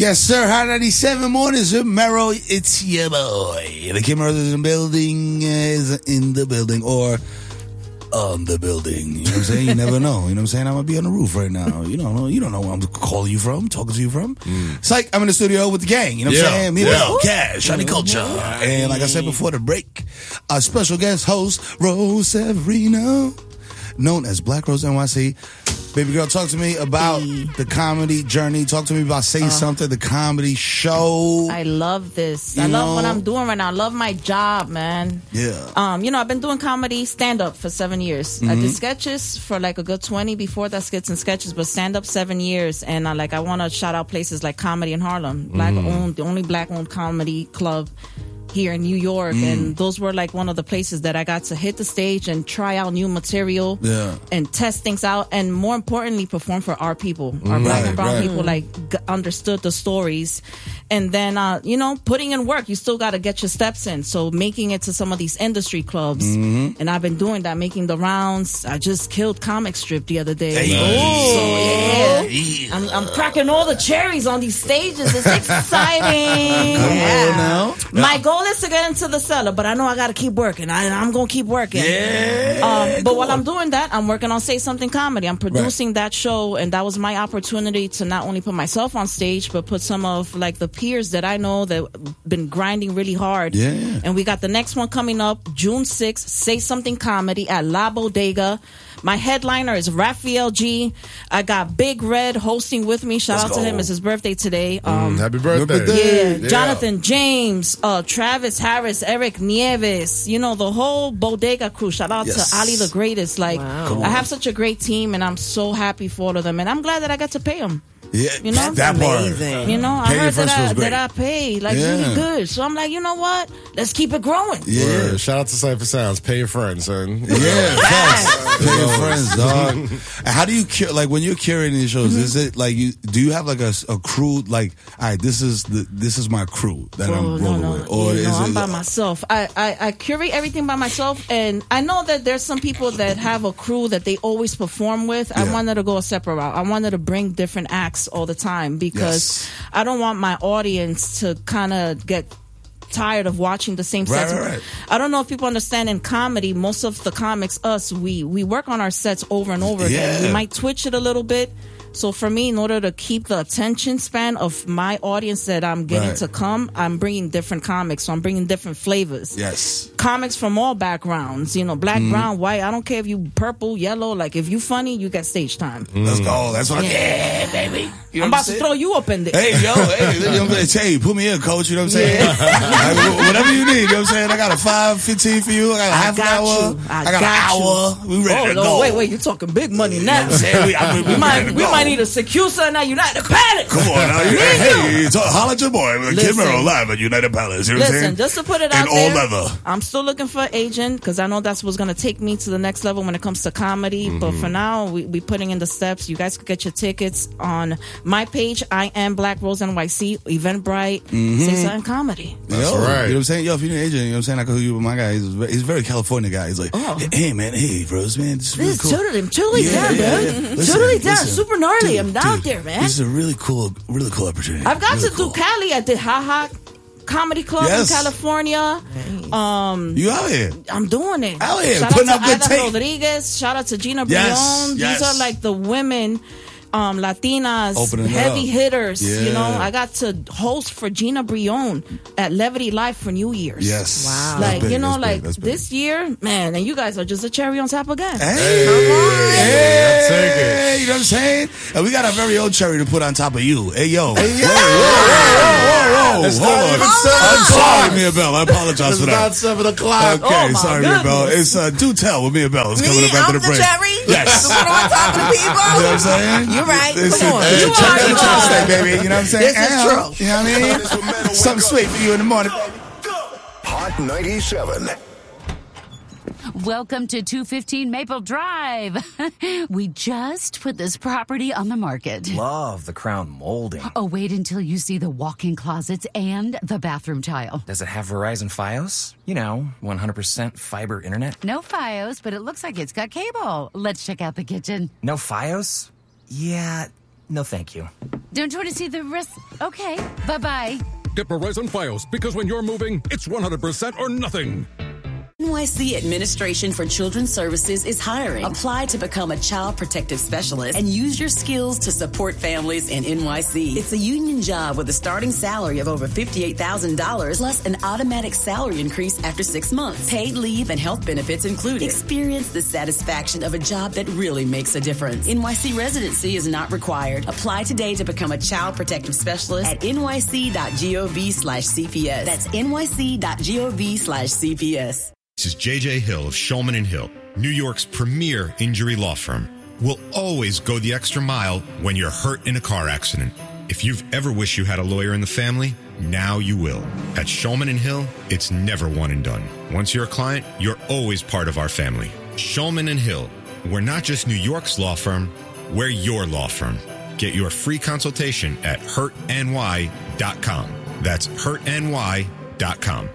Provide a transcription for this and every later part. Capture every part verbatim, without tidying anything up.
Yes, sir. Hot ninety-seven mornings with Mero. It's your boy. The Kim is in the building, is in the building, or on the building. You know what I'm saying? You never know. You know what I'm saying? I might be on the roof right now. You don't know. You don't know where I'm calling you from, talking to you from. Mm. It's like I'm in the studio with the gang. You know what yeah. I'm saying? Me, yeah. Well, Cash, Shiny Culture. And like I said before the break, our special guest host, Rose Severino, known as Black Rose N Y C. Baby girl, talk to me about the comedy journey. Talk to me about Say uh, Something, the comedy show. I love this. You I love know? what I'm doing right now. I love my job, man. Yeah. Um, you know, I've been doing comedy stand-up for seven years. Mm-hmm. I did sketches for like a good twenty before that, skits and sketches, but stand-up seven years. And uh, like, I want to shout out places like Comedy in Harlem, black-owned, mm. the only black-owned comedy club here in New York, mm. and those were like one of the places that I got to hit the stage and try out new material yeah. and test things out, and more importantly, perform for our people, our right, black and brown right. people, like g- understood the stories. And then, uh, you know, putting in work, you still got to get your steps in. So making it to some of these industry clubs, mm-hmm. and I've been doing that, making the rounds. I just killed Comic Strip the other day. Hey. So, yeah, yeah. I'm, I'm cracking all the cherries on these stages. It's exciting. Come yeah. on now. My goal is to get into the cellar, but I know I got to keep working. I, I'm going to keep working. Yeah. Um, but while I'm doing that, I'm working on Say Something Comedy. I'm producing right. that show, and that was my opportunity to not only put myself on stage, but put some of like the peers that I know that been grinding really hard. Yeah. And we got the next one coming up June sixth, Say Something Comedy at La Bodega. My headliner is Raphael G. I got Big Red hosting with me. Shout Let's out go. to him. It's his birthday today. Um, mm, happy birthday. Yeah. yeah. Jonathan James, uh, Travis Harris, Eric Nieves, you know, the whole Bodega crew. Shout out yes. to Ali the Greatest. Like, wow. I have such a great team, and I'm so happy for all of them. And I'm glad that I got to pay them. Yeah, you know, that amazing. part. You know, I Paying heard that I, great. that I paid like Yeah. really good. So I'm like, you know what? Let's keep it growing. Yeah. Word. Shout out to Cypher Sounds. Pay your friends, son. Yeah, facts. Pay your friends, dog. And how do you cur- like when you're curating these shows? Mm-hmm. Is it like you? Do you have like a, a crew? Like, all right, this is the this is my crew that Oh, I'm rolling no, no. with, or yeah, is no, it? I'm by myself. I, I, I curate everything by myself, and I know that there's some people that have a crew that they always perform with. Yeah. I wanted to go a separate route. I wanted to bring different acts all the time because Yes. I don't want my audience to kind of get tired of watching the same Right, sets. right, right. I don't know if people understand in comedy, most of the comics, us, we, we work on our sets over and over again. Yeah. We might twitch it a little bit. So for me, in order to keep the attention span of my audience that I'm getting Right. to come, I'm bringing different comics. So I'm bringing different flavors. Yes. Comics from all backgrounds, you know, black, mm. brown, white. I don't care if you purple, yellow. Like, if you funny, you get stage time. Mm. Let's go. That's what. Yeah, Yeah, baby. You know I'm what about to throw you up in there. Hey, yo, hey, you know what I'm saying? Hey, put me in, coach. You know what I'm saying? Like, whatever you need. You know what I'm saying? I got a five fifteen for you. I got a I half got an hour. you. I I got, got an hour. you. We ready Oh, to no, go. wait, wait. You're talking big money You know now. what I'm saying? We, I mean, we, we might, ready to we go. might need a secusa now. United Palace. Come on now. Me Hey, and you. hey, talk, holla at your boy. Kid Listen. Mero live at United Palace. You know what I'm Listen, saying? just to put it In out all there, leather. I'm still looking for an agent because I know that's what's going to take me to the next level when it comes to comedy. Mm-hmm. But for now, we we putting in the steps. You guys can get your tickets on my page. I am Black Rose N Y C, Eventbrite, Mm-hmm. Say Something Comedy. That's Yo, right. You know what I'm saying? Yo, if you need an agent, you know what I'm saying? I can hook you with my guy. He's a, he's a very California guy. He's like, Oh. hey, man, hey, bros, man, this is really This cool. is totally, I'm totally Yeah, down, yeah, dude. yeah. Listen, Totally down. listen. Super gnarly. Dude, I'm out dude, there, man. This is a really cool, really cool opportunity. I've got really to cool. do Cali. I did Ha Ha Comedy Club Yes. in California. Um, You out here? I'm doing it. Out here, Shout putting out up to good Ada tape. Rodriguez. Shout out to Gina Yes, Brion. yes. These are like the women, um, Latinas, Opening heavy up. hitters. You Yeah. know, I got to host for Gina Brion at Levity Live for New Year's. Yes. Wow. That's Like, big, you know, that's big, like that's big. this year, man, and you guys are just a cherry on top again. Hey, Hey, hey, I'll take it. you know what I'm saying? And we got our very own cherry to put on top of you. Hey, yo. Hey, yo. Whoa, whoa, whoa, It's whoa. not Hold even on. seven I'm o'clock. sorry, Mia Bell. I apologize It's for not that. seven o'clock. Okay, Oh, my sorry, Mia Bell. goodness. It's uh, Do Tell with Mia Bell. It's Me, coming up after I'm the the break. cherry. Yes. The one on top of the people. You know what I'm saying? You're right. It's Come a, on. it's a You cherry are on the right. chopstick, baby. You know what I'm saying? This is Ow. true. You know what I mean? Something sweet for you in the morning. Hot ninety-seven. Welcome to two fifteen Maple Drive. We just put this property on the market. Love the crown molding. Oh, wait until you see the walk-in closets and the bathroom tile. Does it have Verizon Fios? You know, one hundred percent fiber internet. No Fios, but it looks like it's got cable. Let's check out the kitchen. No Fios? Yeah, no thank you. Don't you want to see the rest? Okay, bye-bye. Get Verizon Fios, because when you're moving, it's one hundred percent or nothing. N Y C Administration for Children's Services is hiring. Apply to become a child protective specialist and use your skills to support families in N Y C. It's a union job with a starting salary of over fifty-eight thousand dollars plus an automatic salary increase after six months. Paid leave and health benefits included. Experience the satisfaction of a job that really makes a difference. N Y C residency is not required. Apply today to become a child protective specialist at nyc.gov slash CPS. That's nyc.gov slash CPS. This is J J Hill of Shulman and Hill, New York's premier injury law firm. We'll always go the extra mile when you're hurt in a car accident. If you've ever wished you had a lawyer in the family, now you will. At Shulman and Hill, it's never one and done. Once you're a client, you're always part of our family. Shulman and Hill, we're not just New York's law firm, we're your law firm. Get your free consultation at hurt N Y dot com. That's hurt N Y dot com.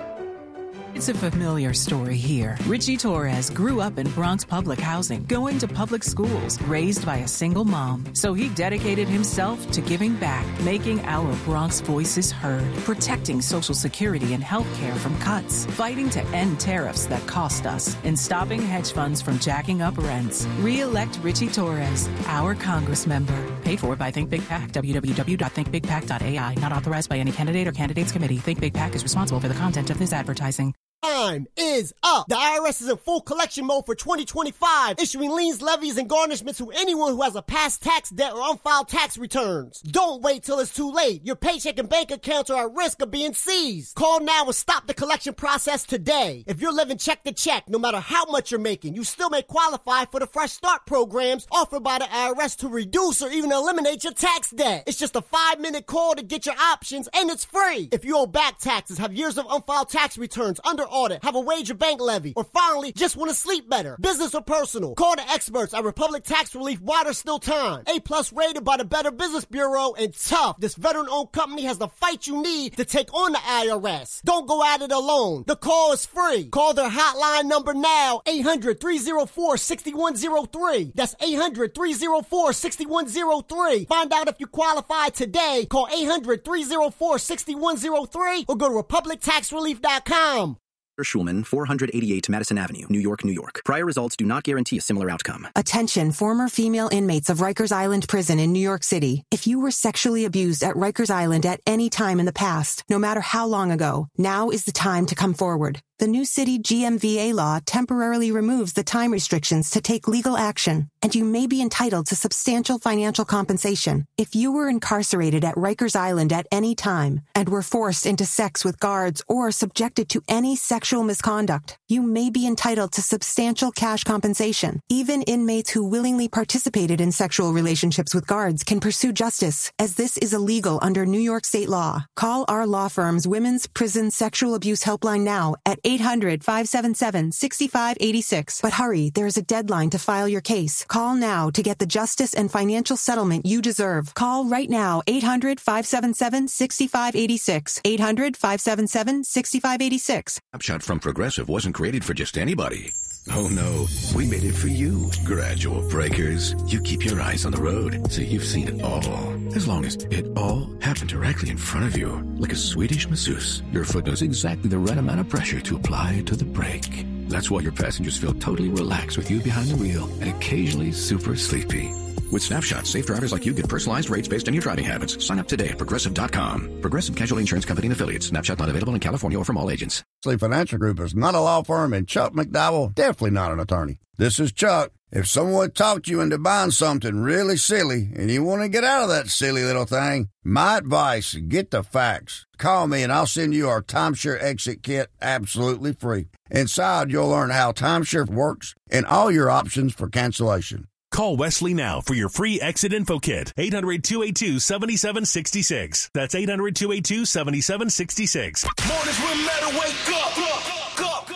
It's a familiar story here. Richie Torres grew up in Bronx public housing, going to public schools, raised by a single mom. So he dedicated himself to giving back, making our Bronx voices heard, protecting Social Security and health care from cuts, fighting to end tariffs that cost us, and stopping hedge funds from jacking up rents. Re-elect Richie Torres, our Congress member. Paid for by Think Big PAC, w w w dot think big pac dot a i. Not authorized by any candidate or candidates committee. Think Big PAC is responsible for the content of this advertising. Time is up. The I R S is in full collection mode for twenty twenty-five, issuing liens, levies, and garnishments to anyone who has a past tax debt or unfiled tax returns. Don't wait till it's too late. Your paycheck and bank accounts are at risk of being seized. Call now and stop the collection process today. If you're living check to check, no matter how much you're making, you still may qualify for the Fresh Start programs offered by the I R S to reduce or even eliminate your tax debt. It's just a five-minute call to get your options, and it's free. If you owe back taxes, have years of unfiled tax returns, under audit, have a wage or bank levy, or finally just want to sleep better, business or personal, call the experts at Republic Tax Relief while there's still time. A plus rated by the Better Business Bureau, and tough. This veteran-owned company has the fight you need to take on the I R S. Don't go at it alone. The call is free. Call their hotline number now, eight hundred, three oh four, six one oh three. That's eight hundred, three oh four, six one oh three. Find out if you qualify today. Call eight hundred, three oh four, six one oh three or go to republic tax relief dot com. Schulman, four eighty-eight Madison Avenue, New York, New York. Prior results do not guarantee a similar outcome. Attention, former female inmates of Rikers Island Prison in New York City. If you were sexually abused at Rikers Island at any time in the past, no matter how long ago, now is the time to come forward. The new city G M V A law temporarily removes the time restrictions to take legal action, and you may be entitled to substantial financial compensation. If you were incarcerated at Rikers Island at any time and were forced into sex with guards or subjected to any sexual misconduct, you may be entitled to substantial cash compensation. Even inmates who willingly participated in sexual relationships with guards can pursue justice, as this is illegal under New York state law. Call our law firm's Women's Prison Sexual Abuse Helpline now at eight hundred, five seven seven, six five eight six. But hurry, there is a deadline to file your case. Call now to get the justice and financial settlement you deserve. Call right now, eight hundred, five seven seven, six five eight six. eight hundred, five seven seven, six five eight six. Snapshot from Progressive wasn't created for just anybody. Oh no, we made it for you. Gradual breakers. You keep your eyes on the road, so you've seen it all. As long as it all happened directly in front of you, like a Swedish masseuse, your foot knows exactly the right amount of pressure to apply to the brake. That's why your passengers feel totally relaxed with you behind the wheel and occasionally super sleepy. With Snapshot, safe drivers like you get personalized rates based on your driving habits. Sign up today at Progressive dot com. Progressive Casualty Insurance Company and Affiliates. Snapshot not available in California or from all agents. Sleep Financial Group is not a law firm, and Chuck McDowell definitely not an attorney. This is Chuck. If someone talked you into buying something really silly and you want to get out of that silly little thing, my advice, get the facts. Call me and I'll send you our Timeshare Exit Kit absolutely free. Inside, you'll learn how timeshare works and all your options for cancellation. Call Wesley now for your free exit info kit. eight hundred, two eight two, seven seven six six. That's eight hundred, two eight two, seven seven six six. Mornings with Metal, wake up, up, up.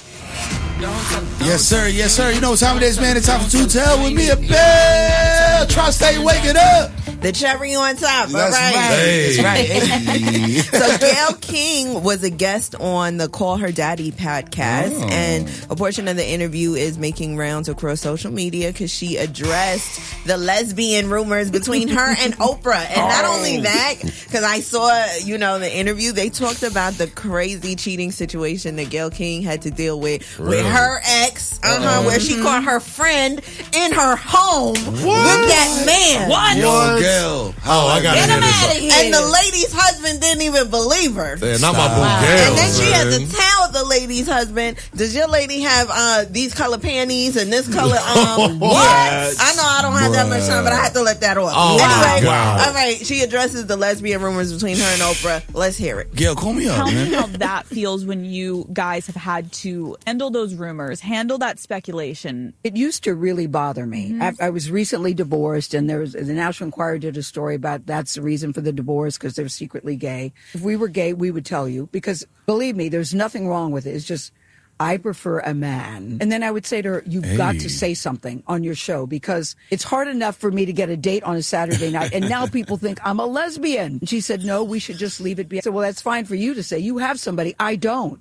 Yes, sir. Yes, sir. You know what time it is, man. It's time for Two Tell with me a bell. Tri-State, wake it up. The cherry on top. That's all right. right. That's Hey. right. So Gayle King was a guest on the Call Her Daddy podcast, Oh. and a portion of the interview is making rounds across social media because she addressed the lesbian rumors between her and Oprah. And not Oh. only that, because I saw, you know, the interview, they talked about the crazy cheating situation that Gayle King had to deal with Really? with her ex, uh-huh, Uh-oh. where she caught her friend in her home with that man. What? Yo, Gayle. Oh, I gotta Get hear him this. out of here. And the lady's husband didn't even believe her. Yeah, not my boo Stop. Gayle, And then she had man. to tell the lady's husband, does your lady have uh, these color panties and this color um What? yes. I know I don't have that much time, but I had to let that off. Oh, anyway, wow. all right, she addresses the lesbian rumors between her and Oprah. Let's hear it. Gayle, call me up, Tell man. me how that feels when you guys have had to handle those rumors, handle that speculation. It used to really bother me. Mhm. I, I was recently divorced, and there was the National Enquirer did a story about that's the reason for the divorce because they're secretly gay. If we were gay, we would tell you because believe me, there's nothing wrong with it. It's just I prefer a man. And then I would say to her, you've got Hey. to say something on your show because it's hard enough for me to get a date on a Saturday night. And now people think I'm a lesbian. And she said, no, we should just leave it be. I said, well, that's fine for you to say. You have somebody. I don't.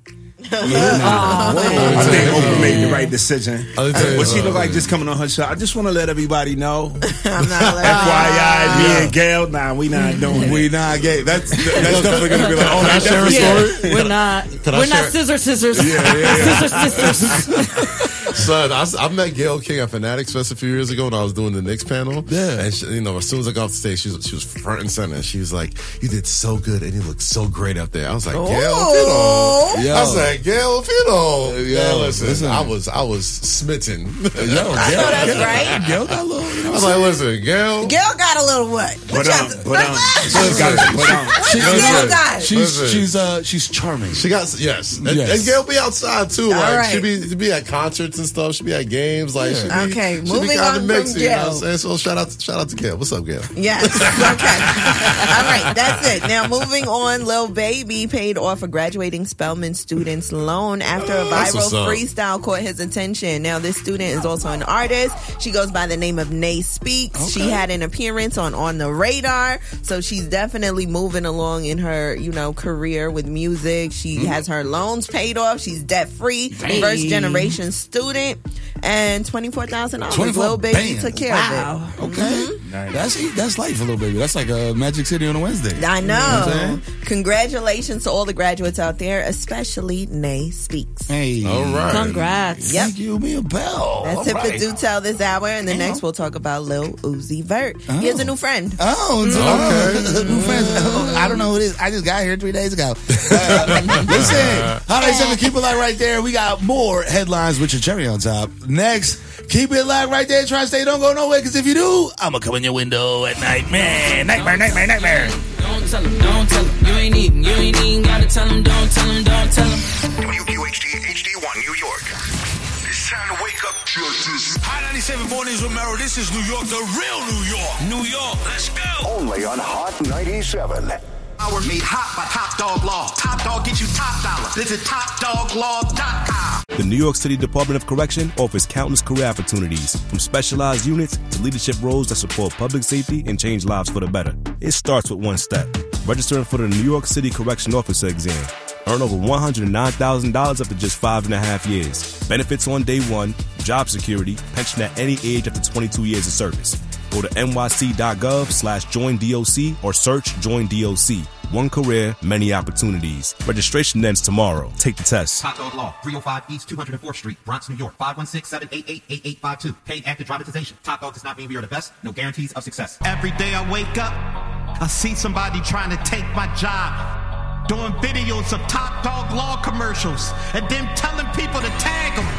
I think Oprah made the right decision. I'll tell you What she look something. like just coming on her show. I just want to let everybody know. I'm not letting F Y I, me Yeah. and Gayle, nah, we not doing it. We not gay. That's that's definitely gonna be like, oh, Can I that's share a definitely- story? We're not. Can I We're not share- scissor scissors. Yeah, yeah, yeah. Scissor scissors. Son, I, I met Gayle King at Fanatics Fest a few years ago when I was doing the Knicks panel. Yeah. And, she, you know, as soon as I got off the stage, she was, she was front and center. She was like, you did so good and you look so great up there. I was like, Gayle, if you don't. Yo. I was like, Gayle, if you don't. Yo, Yeah, listen, listen. I was I was smitten. Yo, Gayle, that's Gayle- right. Gayle got a little. You know I what was I'm like, saying? listen, Gayle. Gayle got a little what? But um, but um, Listen, got- but um, What listen, Gayle got? She's listen. she's uh she's charming. She got yes, and, Yes. and Gayle be outside too. Like All right. she be she be at concerts and stuff. She be at games. Like she be, Okay, she moving be kind on of mixed. from You know what I'm Gayle. saying? So shout out to, shout out to Gayle. What's up, Gayle? Yes. Okay. All right. That's it. Now moving on. Lil Baby paid off a graduating Spelman student's loan after a That's viral what's up. freestyle caught his attention. Now this student is also an artist. She goes by the name of Nay Speaks. She had an appearance on On the Radar, so she's definitely moving along in her, you know, career with music. She Mm-hmm. has her loans paid off. She's debt free, first generation student, and twenty four thousand dollars. Lil Baby bam. took care Wow. of it. Okay. That's that's life a little baby. That's like a Magic City on a Wednesday. I You know what know. I'm saying? Congratulations to all the graduates out there, especially Nay Speaks. Hey. All right. Congrats. Yep. Thank you, me a bell. That's All it right. for Do Tell this hour, and then next we'll talk about Lil Uzi Vert. He has a new friend. Oh, it's- oh, new friends. Oh, I don't know who it is. I just got here three days ago. Uh, listen, Hot eight seven, keep it light right there. We got more headlines with your cherry on top. Next, keep it light right there. Tri-State, don't go nowhere, because if you do, I'm going to come in your window at night. Man, nightmare, nightmare, nightmare. Don't tell him, don't tell him. You ain't even, you ain't even gotta tell him, don't tell him, don't tell him. W Q H D H D one New York. It's time to wake up. Hot ninety-seven mornings with Merrill. This is New York, the real New York. New York, let's go. Only on Hot ninety-seven. Hour made hot by Top Dog Law. Top Dog gets you top dollar. Visit top dog law dot com. The New York City Department of Correction offers countless career opportunities, from specialized units to leadership roles that support public safety and change lives for the better. It starts with one step: registering for the New York City Correction Officer exam. Earn over one hundred nine thousand dollars after just five and a half years. Benefits on day one, job security, pension at any age after twenty-two years of service. Go to nyc.gov slash join DOC or search Join D O C. One career, many opportunities. Registration ends tomorrow. Take the test. Top Dog Law, three oh five East two hundred fourth Street, Bronx, New York, five one six, seven eight eight, eight eight five two. Paid active dramatization. Top Dog does not mean we are the best. No guarantees of success. Every day I wake up, I see somebody trying to take my job. Doing videos of Top Dog Law commercials and then telling people to tag them.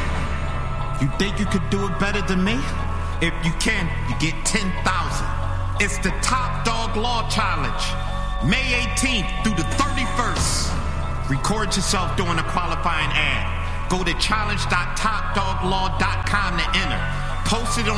You think you could do it better than me? If you can, you get ten thousand. It's the Top Dog Law Challenge. May eighteenth through the thirty-first. Record yourself doing a qualifying ad. Go to challenge dot top dog law dot com to enter. Post it on